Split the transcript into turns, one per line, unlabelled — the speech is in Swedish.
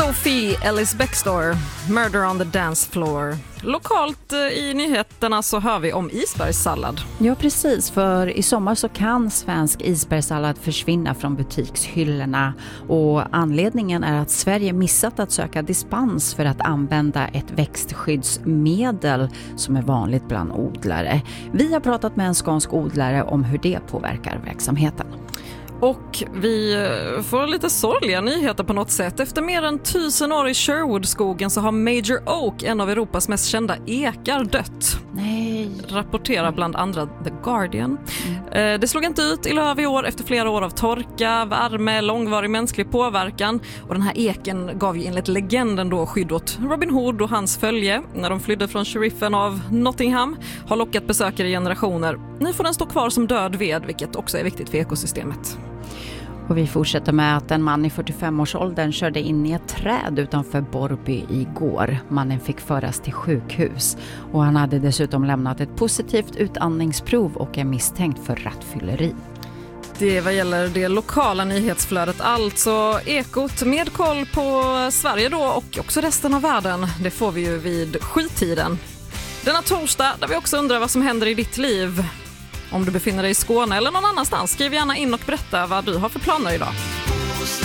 Sophie Ellis Bextor, Murder on the Dance Floor. Lokalt i nyheterna så hör vi om isbergssallad.
Ja, precis. För i sommar så kan svensk isbergssallad försvinna från butikshyllorna. Och anledningen är att Sverige missat att söka dispens för att använda ett växtskyddsmedel som är vanligt bland odlare. Vi har pratat med en skånsk odlare om hur det påverkar verksamheten.
Och vi får lite sorgliga nyheter på något sätt. Efter mer än 1000 år i Sherwoodskogen så har Major Oak, en av Europas mest kända ekar, dött.
Nej.
Rapporterar bland andra The Guardian. Det slog inte ut i löv i år efter flera år av torka, värme, långvarig mänsklig påverkan. Och den här eken gav ju enligt legenden då skydd åt Robin Hood och hans följe när de flydde från sheriffen av Nottingham. Har lockat besökare i generationer. Nu får den stå kvar som död ved, vilket också är viktigt för ekosystemet.
Och vi fortsätter med att en man i 45-årsåldern körde in i ett träd utanför Borrby igår. Mannen fick föras till sjukhus och han hade dessutom lämnat ett positivt utandningsprov och är misstänkt för rattfylleri.
Det vad gäller det lokala nyhetsflödet, alltså Ekot med koll på Sverige då och också resten av världen. Det får vi ju vid 7-tiden. Denna torsdag där vi också undrar vad som händer i ditt liv. Om du befinner dig i Skåne eller någon annanstans, skriv gärna in och berätta vad du har för planer idag.